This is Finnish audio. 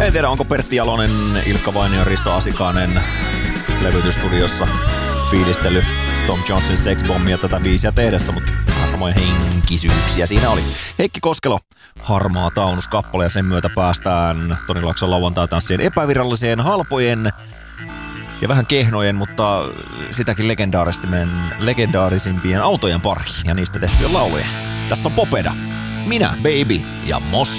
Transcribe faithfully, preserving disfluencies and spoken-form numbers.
En tiedä, onko Pertti Jalonen, Ilkka Vainio, Risto Asikainen levytysstudiossa fiilistellyt Tom Jonesin Sex Bombia tätä biisiä tehdessä, mutta vähän samoja henkisyyksiä siinä oli. Heikki Koskelo, Harmaa taunus kappale, ja sen myötä päästään Toni Laakson lauantai-tanssien epäviralliseen halpojen ja vähän kehnojen, mutta sitäkin legendaarisimpien autojen pariin ja niistä tehtyjen lauluja. Tässä on Popeda, minä, Baby ja Moss.